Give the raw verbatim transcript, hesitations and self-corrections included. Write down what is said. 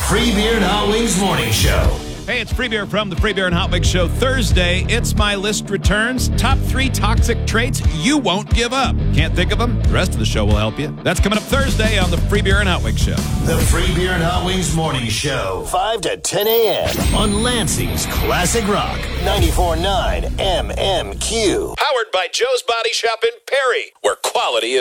Free Beer and Hot Wings Morning Show. Hey, it's Free Beer from the Free Beer and Hot Wings Show. Thursday, It's My List returns. Top three toxic traits you won't give up. Can't think of them? The rest of the show will help you. That's coming up Thursday on the Free Beer and Hot Wings Show. The Free Beer and Hot Wings Morning Show. five to ten a.m. on Lansing's Classic Rock. ninety-four point nine M M Q. Powered by Joe's Body Shop in Perry, where quality is